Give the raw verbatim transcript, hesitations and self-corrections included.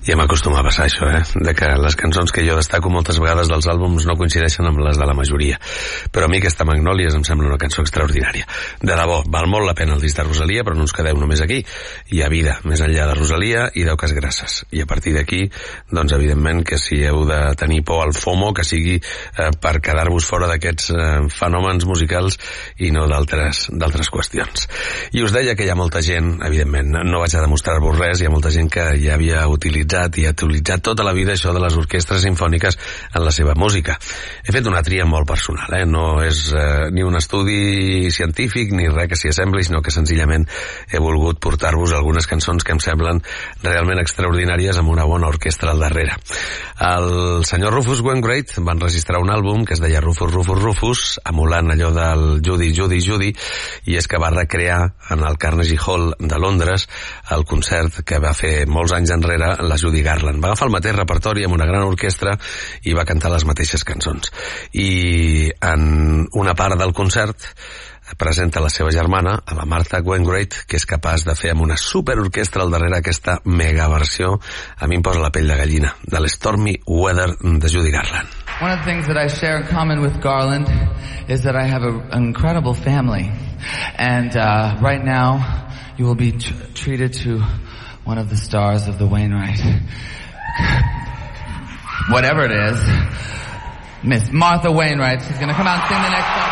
Ja m'acostuma a passar això, eh? De que les cançons que jo destaco moltes vegades dels àlbums no coincideixen amb les de la majoria. Però a mi aquesta Magnòlies em sembla una cançó extraordinària. De debò, val molt la pena el disc de Rosalia, però no ens quedeu només aquí. Hi ha vida més enllà de Rosalia i d'Auques Grasses. I a partir d'aquí, doncs evidentment que si heu de tenir por al FOMO, que sigui eh, per quedar-vos fora d'aquests eh, fenòmens musicals i no d'altres d'altres qüestions. I us deia que hi ha molta gent, evidentment, no vaig a demostrar-vos res, hi ha molta gent que ja havia utilitzat i ha utilitzat tota la vida això de les orquestres simfòniques en la seva música. He fet una tria molt personal, eh? No és eh, ni un estudi científic ni res que s'hi assembli, sinó que senzillament he volgut portar-vos algunes cançons que em semblen realment extraordinàries amb una bona orquestra al darrere. El senyor Rufus Wainwright van registrar un àlbum que es deia Rufus, Rufus, Rufus, emulant allò del Judy, Judy, Judy, i és que va recrear en el Carnegie Hall de Londres el concert que va fer molts anys enrere la Judy Garland. Va agafar el mateix repertori amb una gran orquestra i va cantar les mateixes cançons. I en una part del concert presenta la seva germana, a la Martha Wainwright, que és capaç de fer amb una superorquestra al darrere aquesta mega versió, a mi em posa la pell de gallina, de l'Stormy Weather de Judy Garland. One of the things that I share in common with Garland is that I have a, an incredible family. And uh, right now, you will be tr- treated to one of the stars of the Wainwright. Whatever it is. Miss Martha Wainwright. She's going to come out and sing the next song.